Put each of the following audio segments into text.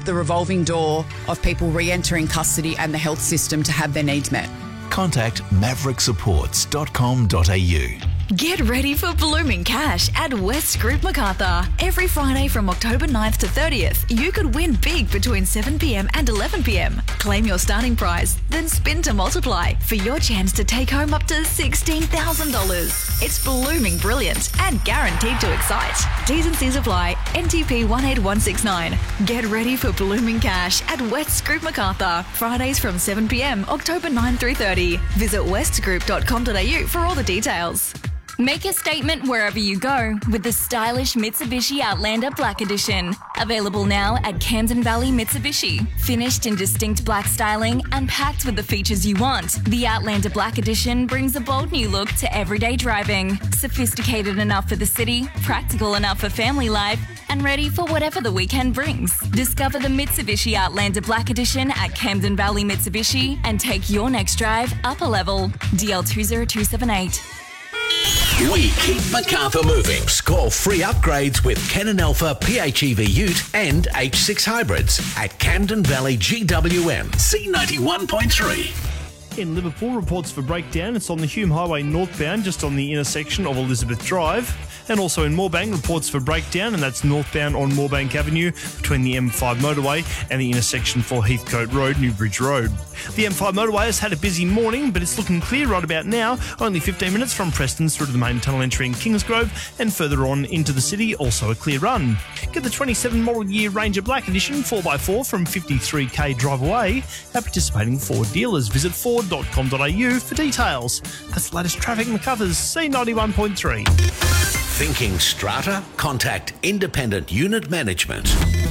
the revolving door of people re-entering custody and the health system to have their needs met. Contact mavericksupports.com.au. Get ready for blooming cash at West Group Macarthur. Every Friday from October 9th to 30th, you could win big between 7pm and 11pm. Claim your starting prize, then spin to multiply for your chance to take home up to $16,000. It's blooming brilliant and guaranteed to excite. T's and C's apply. NTP 18169. Get ready for blooming cash at West Group Macarthur. Fridays from 7pm, October 9 through 30. Visit westgroup.com.au for all the details. Make a statement wherever you go with the stylish Mitsubishi Outlander Black Edition. Available now at Camden Valley Mitsubishi. Finished in distinct black styling and packed with the features you want, the Outlander Black Edition brings a bold new look to everyday driving. Sophisticated enough for the city, practical enough for family life, and ready for whatever the weekend brings. Discover the Mitsubishi Outlander Black Edition at Camden Valley Mitsubishi and take your next drive up a level. DL20278. We keep Macarthur moving. Score free upgrades with Canon Alpha PHEV Ute and H6 hybrids at Camden Valley GWM C91.3. In Liverpool, reports for breakdown. It's on the Hume Highway northbound, just on the intersection of Elizabeth Drive. And also in Moorebank, reports for breakdown, and that's northbound on Moorebank Avenue between the M5 motorway and the intersection for Heathcote Road, Newbridge Road. The M5 motorway has had a busy morning, but it's looking clear right about now. Only 15 minutes from Preston's through to the main tunnel entry in Kingsgrove, and further on into the city, also a clear run. Get the 27 model year Ranger Black Edition 4x4 from 53k drive away at participating Ford dealers. Visit ford.com.au for details. That's the latest traffic. Macarthur's C91.3. Thinking strata? Contact Independent Unit Management.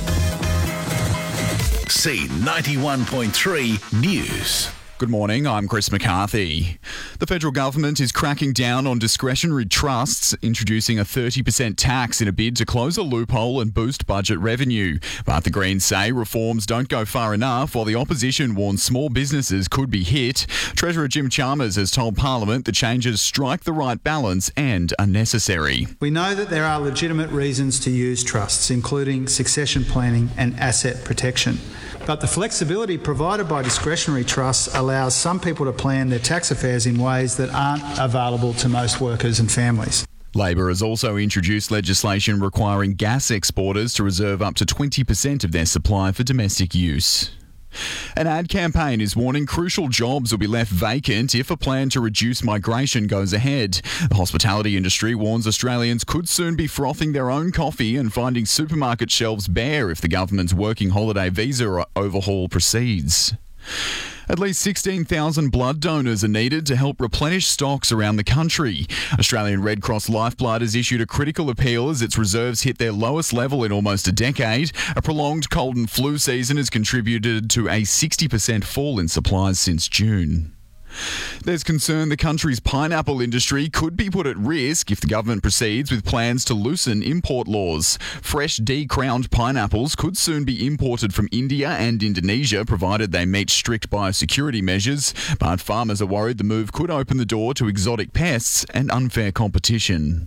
C91.3 News. Good morning, I'm Chris McCarthy. The federal government is cracking down on discretionary trusts, introducing a 30% tax in a bid to close a loophole and boost budget revenue. But the Greens say reforms don't go far enough, while the opposition warns small businesses could be hit. Treasurer Jim Chalmers has told Parliament the changes strike the right balance and are necessary. We know that there are legitimate reasons to use trusts, including succession planning and asset protection. But the flexibility provided by discretionary trusts allows some people to plan their tax affairs in ways that aren't available to most workers and families. Labor has also introduced legislation requiring gas exporters to reserve up to 20% of their supply for domestic use. An ad campaign is warning crucial jobs will be left vacant if a plan to reduce migration goes ahead. The hospitality industry warns Australians could soon be frothing their own coffee and finding supermarket shelves bare if the government's working holiday visa overhaul proceeds. At least 16,000 blood donors are needed to help replenish stocks around the country. Australian Red Cross Lifeblood has issued a critical appeal as its reserves hit their lowest level in almost a decade. A prolonged cold and flu season has contributed to a 60% fall in supplies since June. There's concern the country's pineapple industry could be put at risk if the government proceeds with plans to loosen import laws. Fresh decrowned pineapples could soon be imported from India and Indonesia, provided they meet strict biosecurity measures. But farmers are worried the move could open the door to exotic pests and unfair competition.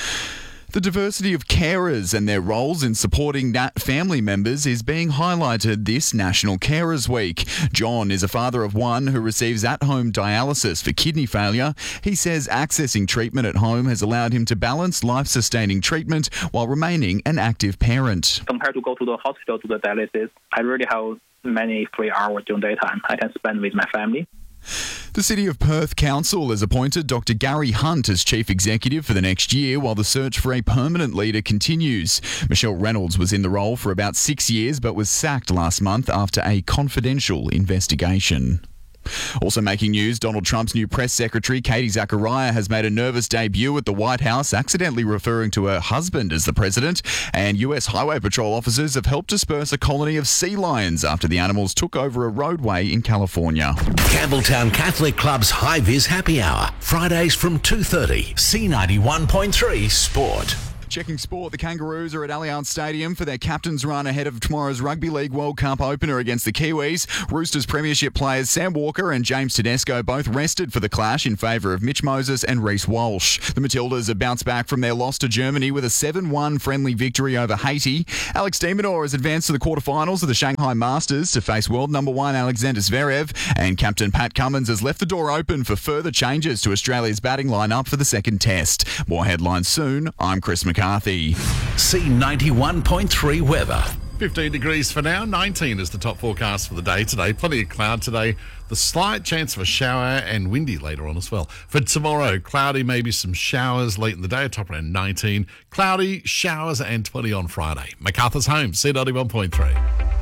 The diversity of carers and their roles in supporting family members is being highlighted this National Carers Week. John is a father of one who receives at-home dialysis for kidney failure. He says accessing treatment at home has allowed him to balance life-sustaining treatment while remaining an active parent. Compared to go to the hospital to the dialysis, I really have many free hours during daytime I can spend with my family. The City of Perth Council has appointed Dr. Gary Hunt as Chief Executive for the next year while the search for a permanent leader continues. Michelle Reynolds was in the role for about 6 years but was sacked last month after a confidential investigation. Also making news, Donald Trump's new press secretary, Katie Zachariah, has made a nervous debut at the White House, accidentally referring to her husband as the president. And US Highway Patrol officers have helped disperse a colony of sea lions after the animals took over a roadway in California. Campbelltown Catholic Club's High Vis Happy Hour, Fridays from 2:30, C91.3 Sport. Checking sport, the Kangaroos are at Allianz Stadium for their captain's run ahead of tomorrow's Rugby League World Cup opener against the Kiwis. Roosters premiership players Sam Walker and James Tedesco both rested for the clash in favour of Mitch Moses and Reece Walsh. The Matildas have bounced back from their loss to Germany with a 7-1 friendly victory over Haiti. Alex de Minaur has advanced to the quarterfinals of the Shanghai Masters to face world number 1 Alexander Zverev, and captain Pat Cummins has left the door open for further changes to Australia's batting lineup for the second test. More headlines soon. I'm Chris McCarthy. C91.3 weather. 15 degrees for now, 19 is the top forecast for the day today. Plenty of cloud today. The slight chance of a shower and windy later on as well. For tomorrow, cloudy, maybe some showers late in the day, top around 19. Cloudy, showers and 20 on Friday. MacArthur's Home, C91.3.